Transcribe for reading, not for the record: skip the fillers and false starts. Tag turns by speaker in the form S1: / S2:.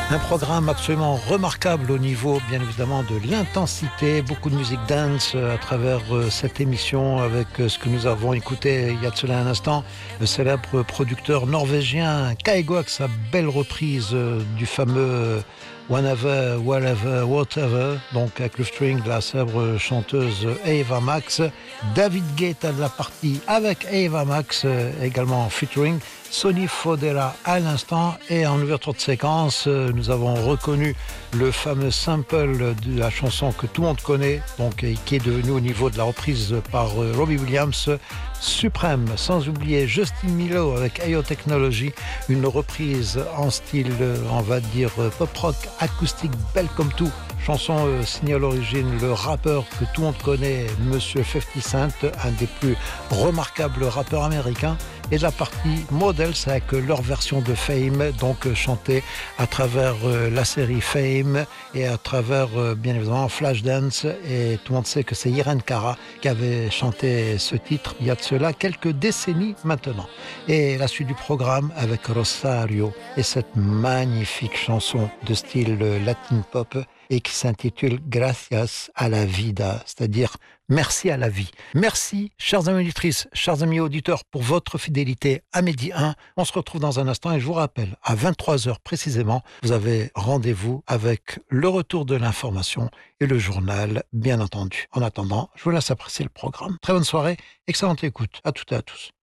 S1: Un programme absolument remarquable au niveau, bien évidemment, de l'intensité. Beaucoup de musique dance à travers cette émission avec ce que nous avons écouté il y a de cela un instant. Le célèbre producteur norvégien Kygo avec sa belle reprise du fameux Whenever, Wherever, Whatever, donc avec le string de la célèbre chanteuse Ava Max. David Guetta de la partie avec Ava Max, également featuring. Sonny Fodera à l'instant, et en ouverture de séquence, nous avons reconnu le fameux sample de la chanson que tout le monde connaît, donc qui est devenu au niveau de la reprise par Robbie Williams, Suprême, sans oublier Justin Milo avec AO Technology, une reprise en style, on va dire, pop-rock acoustique, belle comme tout. Chanson signée à l'origine le rappeur que tout le monde connaît, Monsieur 50 Cent, un des plus remarquables rappeurs américains. Et la partie Models avec leur version de Fame, donc chantée à travers la série Fame et à travers bien évidemment Flashdance. Et tout le monde sait que c'est Irene Cara qui avait chanté ce titre il y a de cela quelques décennies maintenant. Et la suite du programme avec Rosario et cette magnifique chanson de style latin pop et qui s'intitule Gracias a la vida, c'est-à-dire merci à la vie. Merci, chers amis auditrices, chers amis auditeurs, pour votre fidélité à Midi 1. On se retrouve dans un instant et je vous rappelle, à 23h précisément, vous avez rendez-vous avec le retour de l'information et le journal, bien entendu. En attendant, je vous laisse apprécier le programme. Très bonne soirée, excellente écoute. À toutes et à tous.